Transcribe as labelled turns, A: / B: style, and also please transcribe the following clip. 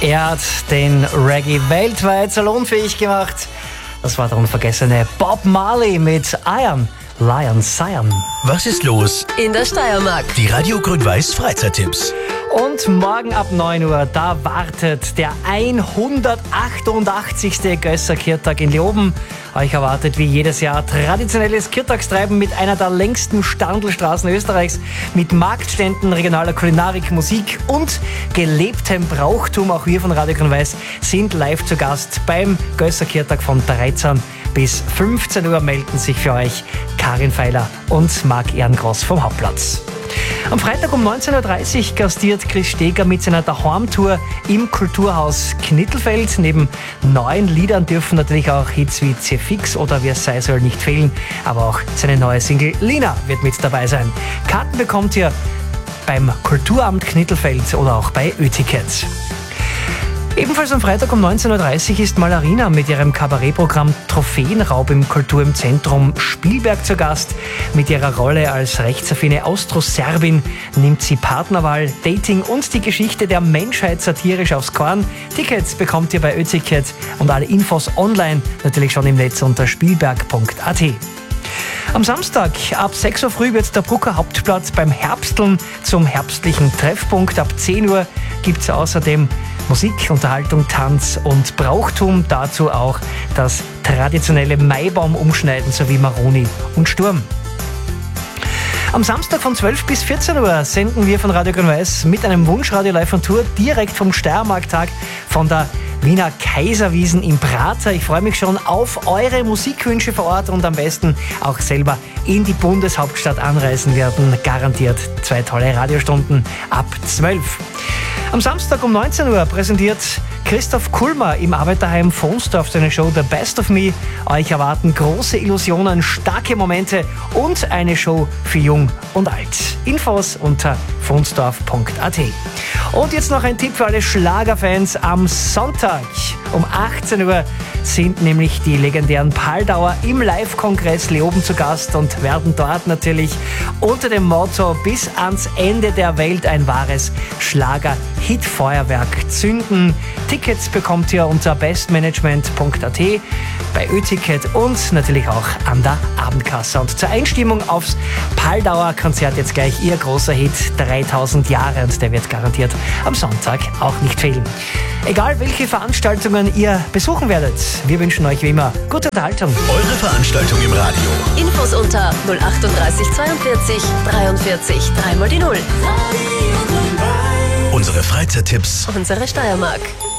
A: Er hat den Reggae weltweit salonfähig gemacht. Das war der unvergessene Bob Marley mit Iron Lion Cyan.
B: Was ist los
C: in der Steiermark?
B: Die Radio Grün-Weiß Freizeittipps.
A: Und morgen ab 9 Uhr, da wartet der 188. Gösser-Kirtag in Leoben. Euch erwartet wie jedes Jahr traditionelles Kirtagstreiben mit einer der längsten Standelstraßen Österreichs, mit Marktständen, regionaler Kulinarik, Musik und gelebtem Brauchtum. Auch wir von Radio Grün-Weiß sind live zu Gast beim Gösser-Kirtag von 13 bis 15 Uhr. Melden sich für euch Karin Feiler und Marc Ehrengross vom Hauptplatz. Am Freitag um 19.30 Uhr gastiert Chris Steger mit seiner Daheim-Tour im Kulturhaus Knittelfeld. Neben neuen Liedern dürfen natürlich auch Hits wie C-Fix oder Wie es sei soll nicht fehlen, aber auch seine neue Single Lina wird mit dabei sein. Karten bekommt ihr beim Kulturamt Knittelfeld oder auch bei Ö-Ticket. Ebenfalls am Freitag um 19.30 Uhr ist Mallarina mit ihrem Kabarettprogramm Trophäenraub im Kultur im Zentrum Spielberg zu Gast. Mit ihrer Rolle als rechtsaffine Austroserbin nimmt sie Partnerwahl, Dating und die Geschichte der Menschheit satirisch aufs Korn. Tickets bekommt ihr bei Ö-Ticket und alle Infos online, natürlich schon im Netz unter spielberg.at. Am Samstag ab 6 Uhr früh wird der Brucker Hauptplatz beim Herbsteln zum herbstlichen Treffpunkt. Ab 10 Uhr gibt es außerdem Musik, Unterhaltung, Tanz und Brauchtum. Dazu auch das traditionelle Maibaum-Umschneiden sowie Maroni und Sturm. Am Samstag von 12 bis 14 Uhr senden wir von Radio Grün-Weiß mit einem Wunschradio Live on Tour direkt vom Steiermark-Tag von der Wiener Kaiserwiesen im Prater. Ich freue mich schon auf eure Musikwünsche vor Ort und am besten auch selber in die Bundeshauptstadt anreisen werden. Garantiert 2 tolle Radiostunden ab 12. Am Samstag um 19 Uhr präsentiert Christoph Kulmer im Arbeiterheim Fonsdorf seine Show The Best of Me. Euch erwarten große Illusionen, starke Momente und eine Show für Jung und Alt. Infos unter fonsdorf.at. Und jetzt noch ein Tipp für alle Schlagerfans. Am Sonntag um 18 Uhr sind nämlich die legendären Paldauer im Live-Kongress Leoben zu Gast und werden dort natürlich unter dem Motto bis ans Ende der Welt ein wahres Schlager-Hit-Feuerwerk zünden. Tickets bekommt ihr unter bestmanagement.at, bei Ö-Ticket und natürlich auch an der Abendkasse. Und zur Einstimmung aufs Paldauer-Konzert jetzt gleich ihr großer Hit 3000 Jahre und der wird garantiert am Sonntag auch nicht fehlen. Egal welche Veranstaltungen ihr besuchen werdet, wir wünschen euch wie immer gute Unterhaltung.
B: Eure Veranstaltung im Radio.
C: Infos unter 038 42 43 3 mal die 0.
B: Unsere Freizeittipps.
C: Unsere Steiermark.